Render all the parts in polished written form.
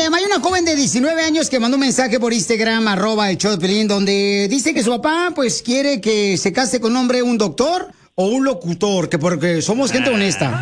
hay una joven de 19 años que mandó un mensaje por Instagram, @el show de Piolín, donde dice que su papá, pues, quiere que se case con un hombre, un doctor o un locutor, que porque somos gente honesta.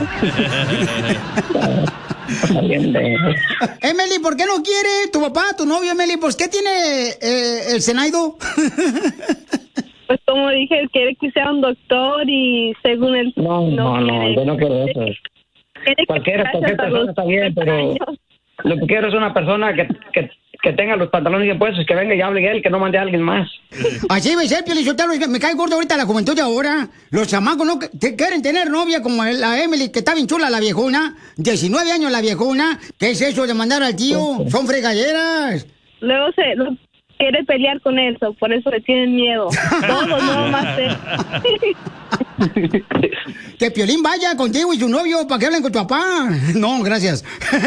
Emily, ¿por qué no quiere tu papá, tu novio, Emily? Pues, ¿qué tiene el Zenaido? Pues como dije, él quiere que sea un doctor y según él... No, yo no quiero eso. Cualquier persona está bien, pero lo que quiero es una persona que tenga los pantalones bien puestos, que venga y hable él, que no mande a alguien más. Así debe ser, Piolichotelo, me cae gordo ahorita la juventud de ahora. Los chamacos no quieren tener novia como la Emily, que está bien chula la viejona, 19 años la viejona. ¿Qué es eso de mandar al tío? Son fregaderas. Luego quiere pelear con eso, por eso le tienen miedo. Todos no va a hacer. Que Piolín vaya contigo y su novio para que hablen con tu papá. No, gracias.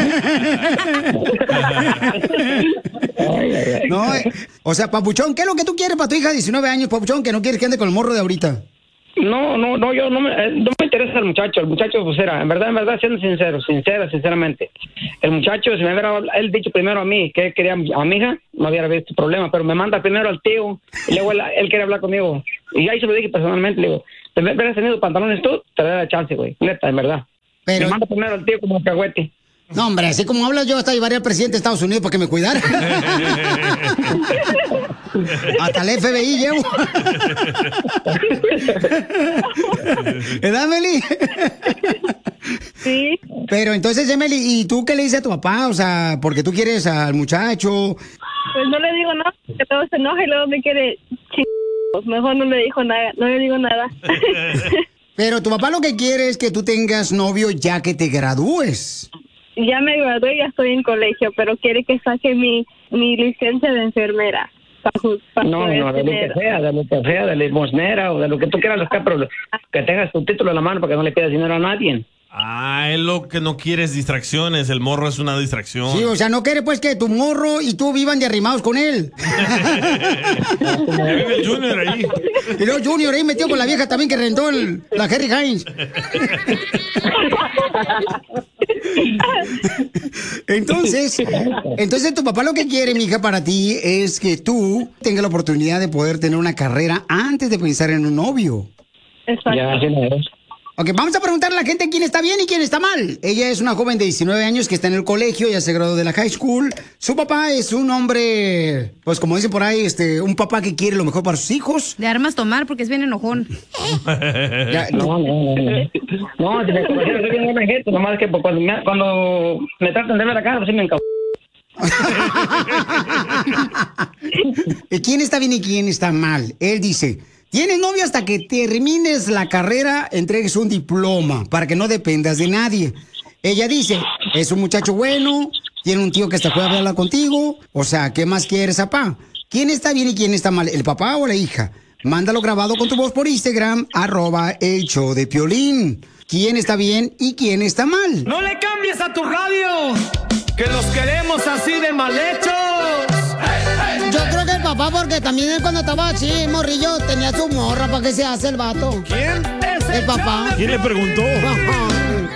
No, o sea, Papuchón, ¿qué es lo que tú quieres para tu hija de 19 años, Papuchón, que no quieres que ande con el morro de ahorita? No, yo no me interesa el muchacho, pues era, en verdad, siendo sinceramente. El muchacho, si me hubiera él dicho primero a mí que él quería a mi hija, no hubiera visto problema, pero me manda primero al tío, y luego él quería hablar conmigo. Y ahí se lo dije personalmente, le digo, te hubieras tenido pantalones tú, te daría la chance, güey, neta, en verdad. Pero me manda primero al tío como un cagüete. No, hombre, así como hablas yo hasta llevaría al presidente de Estados Unidos para que me cuidara. Hasta el FBI llevo. ¿Verdad, Emily? Sí. Pero entonces, Emily, ¿y tú qué le dices a tu papá? O sea, porque tú quieres al muchacho. Pues no le digo nada, que todo se enoja y luego me quiere mejor no le digo nada. Pero tu papá lo que quiere es que tú tengas novio ya que te gradúes. Ya me gradué, ya estoy en colegio, pero quiere que saque mi licencia de enfermera. No, de lo que sea, de limosnera o de lo que tú quieras, pero que tengas tu título en la mano para que no le pidas dinero a nadie. Él lo que no quiere es distracciones, el morro es una distracción. Sí, o sea, no quiere pues que tu morro y tú vivan de arrimados con él. Ya vive el Junior ahí. Y luego Junior ahí metió con la vieja también que rentó la Harry Hines. Entonces tu papá lo que quiere, mija, para ti es que tú tengas la oportunidad de poder tener una carrera antes de pensar en un novio. Exacto. Ya, así no es. Ok, vamos a preguntarle a la gente quién está bien y quién está mal. Ella es una joven de 19 años que está en el colegio, ya se graduó de la high school. Su papá es un hombre, pues como dicen por ahí, un papá que quiere lo mejor para sus hijos. De armas tomar porque es bien enojón. No, si me conocieron, soy bien buena gente, nomás que cuando me tratan de ver la cara, pues sí me encabro. ¿Quién está bien y quién está mal? Él dice: tienes novio hasta que termines la carrera, entregues un diploma para que no dependas de nadie. Ella dice: es un muchacho bueno, tiene un tío que hasta puede hablar contigo. O sea, ¿qué más quieres, papá? ¿Quién está bien y quién está mal? ¿El papá o la hija? Mándalo grabado con tu voz por Instagram, @el show de Piolín. ¿Quién está bien y quién está mal? ¡No le cambies a tu radio! ¡Que los queremos así de mal hechos! Yo creo que el papá, porque también él cuando estaba así, morrillo, tenía su morra. ¿Para qué se hace el vato? ¿Quién es el papá? ¿Quién le preguntó? Ajá.